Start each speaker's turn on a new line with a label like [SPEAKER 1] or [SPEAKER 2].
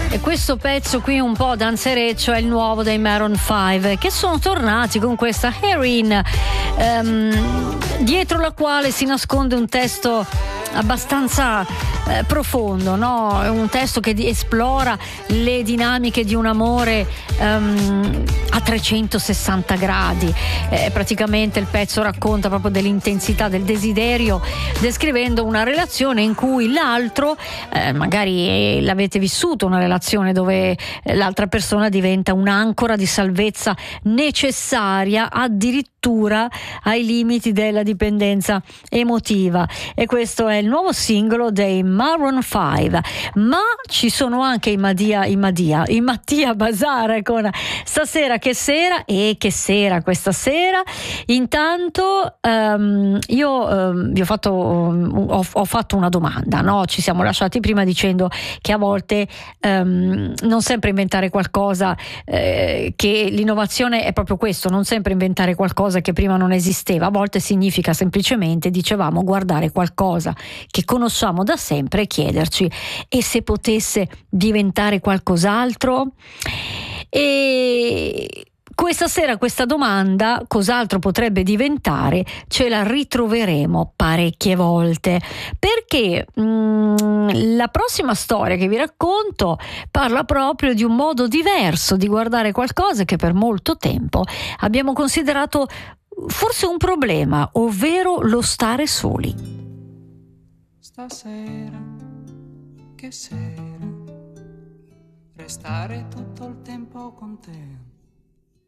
[SPEAKER 1] E questo pezzo qui un po' danzereccio è il nuovo dei Maroon 5, che sono tornati con questa Heroin, dietro la quale si nasconde un testo abbastanza profondo, no? È un testo che esplora le dinamiche di un amore a 360 gradi. Praticamente il pezzo racconta proprio dell'intensità del desiderio, descrivendo una relazione in cui l'altro, magari l'avete vissuto, una relazione dove l'altra persona diventa un'ancora di salvezza necessaria addirittura ai limiti della dipendenza emotiva. E questo è il nuovo singolo dei Maroon 5, ma ci sono anche i Mattia Bazar con Stasera che sera, e che sera questa sera. Intanto io vi ho fatto una domanda, no? Ci siamo lasciati prima dicendo che a volte non sempre inventare qualcosa, che l'innovazione è proprio questo, non sempre inventare qualcosa che prima non esisteva, a volte significa semplicemente, dicevamo, guardare qualcosa che conosciamo da sempre e chiederci: e se potesse diventare qualcos'altro? E questa sera questa domanda, cos'altro potrebbe diventare, ce la ritroveremo parecchie volte, perché la prossima storia che vi racconto parla proprio di un modo diverso di guardare qualcosa che per molto tempo abbiamo considerato forse un problema, ovvero lo stare soli.
[SPEAKER 2] Stasera, che sera, restare tutto il tempo con te.